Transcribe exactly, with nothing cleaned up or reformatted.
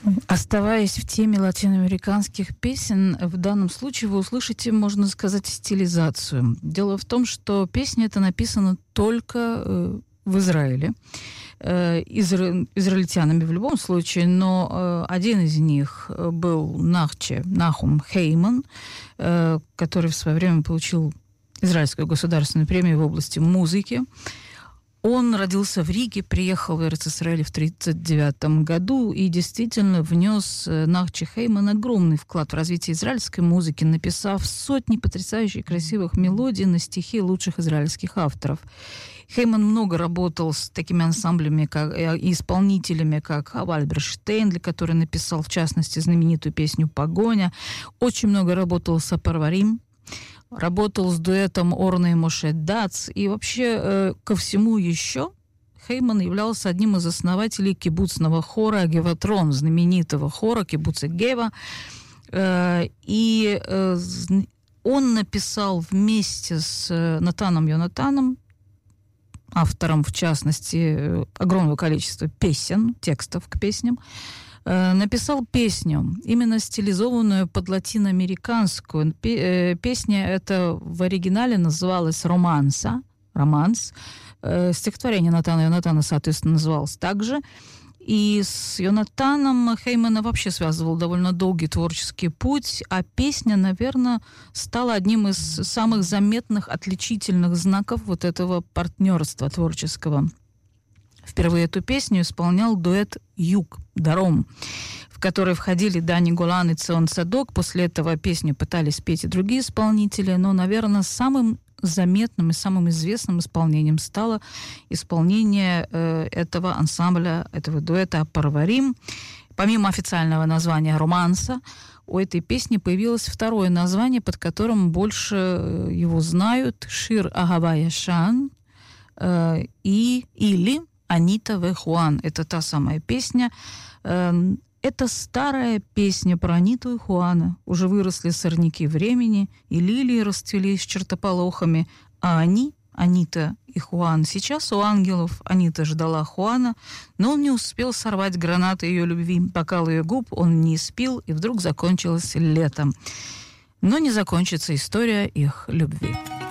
Оставаясь в теме латиноамериканских песен, в данном случае вы услышите, можно сказать, стилизацию. Дело в том, что песня эта написана только э, в Израиле, э, изра... израильтянами в любом случае, но э, один из них был Нахче, Нахум Хейман, э, который в свое время получил Израильскую государственную премию в области музыки. Он родился в Риге, приехал в Эрец-Исраэль в тридцать девятом году и действительно внес Нахче Хейман огромный вклад в развитие израильской музыки, написав сотни потрясающих красивых мелодий на стихи лучших израильских авторов. Хейман много работал с такими ансамблями как, и исполнителями, как Хава Альберштейн, для которой написал, в частности, знаменитую песню «Погоня». Очень много работал с Апарварим. Работал с дуэтом Орна и Моше Дац. И вообще, э, ко всему еще, Хейман являлся одним из основателей кибуцного хора Геватрон, знаменитого хора кибуца Гева. Э, и э, он написал вместе с Натаном Йонатаном, автором, в частности, огромного количества песен, текстов к песням, написал песню, именно стилизованную под латиноамериканскую. Песня эта в оригинале называлась «Романса», «Романс». Стихотворение Натана Йонатана, соответственно, называлось также. И с Йонатаном Хеймана вообще связывал довольно долгий творческий путь, а песня, наверное, стала одним из самых заметных, отличительных знаков вот этого партнерства творческого. Впервые эту песню исполнял дуэт «Юг», «Даром», в который входили Дани Голан и Цион Цадок. После этого песню пытались петь и другие исполнители, но, наверное, самым заметным и самым известным исполнением стало исполнение э, этого ансамбля, этого дуэта «Апарварим». Помимо официального названия «Романса», у этой песни появилось второе название, под которым больше его знают — «Шир Агава Яшан» э, и или «Анита ве Хуан». Это та самая песня. Это старая песня про Аниту и Хуана. Уже выросли сорняки времени, и лилии расцвели с чертополохами. А они, Анита и Хуан, сейчас у ангелов. Анита ждала Хуана, но он не успел сорвать гранаты ее любви. Бокал ее губ он не испил, и вдруг закончилось летом. Но не закончится история их любви.